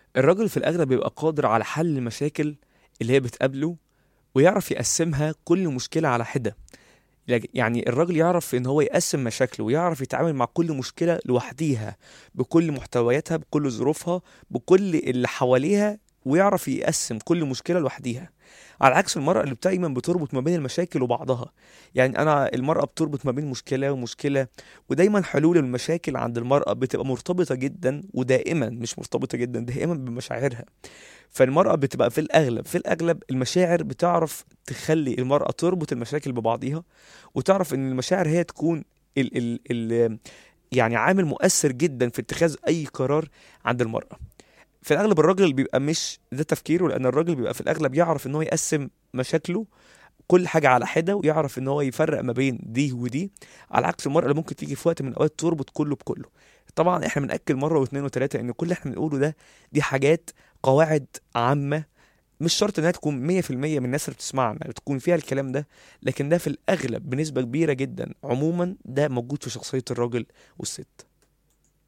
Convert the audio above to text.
الراجل في الأغلب بيبقى قادر على حل المشاكل اللي هي بتقابله، ويعرف يقسمها كل مشكلة على حدة. يعني الراجل يعرف ان هو يقسم مشاكله، ويعرف يتعامل مع كل مشكلة لوحديها، بكل محتوياتها، بكل ظروفها، بكل اللي حواليها، ويعرف يقسم كل مشكلة لوحديها. على عكس المرأة اللي دايما بتربط ما بين المشاكل وبعضها. يعني المرأة بتربط ما بين مشكلة ومشكلة، ودايما حلول المشاكل عند المرأة بتبقى مرتبطة جدا، ودائما مش مرتبطة جدا، دائما بمشاعرها. فالمرأة بتبقى في الأغلب المشاعر بتعرف تخلي المرأة تربط المشاكل ببعضيها، وتعرف ان المشاعر هي تكون ال ال ال يعني عامل مؤثر جدا في اتخاذ اي قرار عند المرأة. في الأغلب الراجل بيبقى مش ده تفكيره، لأن الراجل بيبقى في الأغلب يعرف ان هو يقسم مشاكله كل حاجة على حدة، ويعرف ان هو يفرق ما بين دي ودي. على عكس المرأة اللي ممكن تيجي في وقت من الأوقات تربط كله بكله. طبعا احنا بنأكد مرة واثنين وثلاثة ان كل اللي احنا بنقوله ده دي حاجات، قواعد عامة، مش شرط انها تكون 100% من الناس اللي بتسمعنا تكون فيها الكلام ده، لكن ده في الأغلب بنسبة كبيرة جدا عموما ده موجود في شخصية الراجل والست.